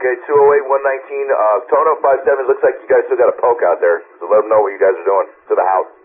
Okay, 208-119, Tono 57, looks like you guys still got a poke out there, so let them know what you guys are doing to the house.